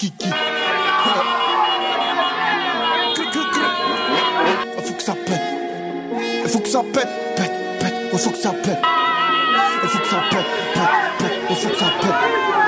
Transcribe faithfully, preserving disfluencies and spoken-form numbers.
kiki. Faut que ça pète. Il faut que ça pète, pète, pète. Il faut que ça pète. Il faut que ça pète, pète, pète. Il faut que ça pète.